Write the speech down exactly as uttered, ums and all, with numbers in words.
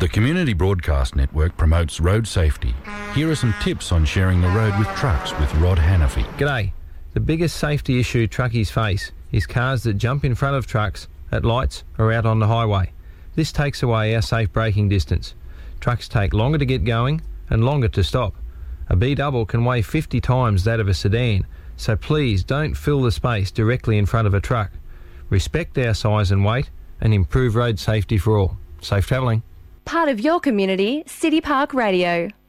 The Community Broadcast Network promotes road safety. Here are some tips on sharing the road with trucks with Rod Hannafy. G'day. The biggest safety issue truckies face is cars that jump in front of trucks at lights or out on the highway. This takes away our safe braking distance. Trucks take longer to get going and longer to stop. A B-double can weigh fifty times that of a sedan, so please don't fill the space directly in front of a truck. Respect our size and weight and improve road safety for all. Safe travelling. Part of your community, City Park Radio.